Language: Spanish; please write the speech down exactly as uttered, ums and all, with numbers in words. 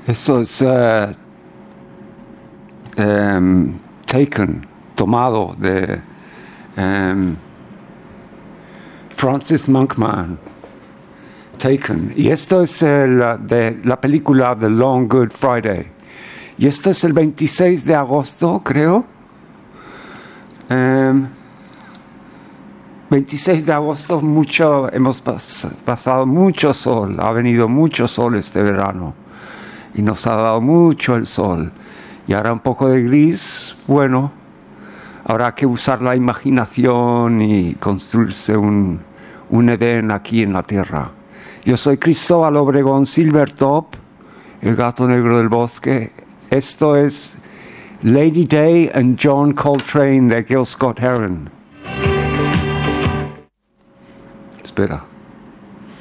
Eso es uh, um, Taken, tomado de um, Francis Monkman. Taken. Y esto es el, de la película The Long Good Friday. Y esto es el veintiséis de agosto, creo. Um, veintiséis de agosto, mucho, hemos pas, pasado mucho sol. Ha venido mucho sol este verano. Y nos ha dado mucho el sol. Y ahora un poco de gris. Bueno, habrá que usar la imaginación y construirse un, un Edén aquí en la tierra. Yo soy Cristóbal Obregón Silvertop, el gato negro del bosque. Esto es Lady Day and John Coltrane de Gil Scott-Heron. Espera.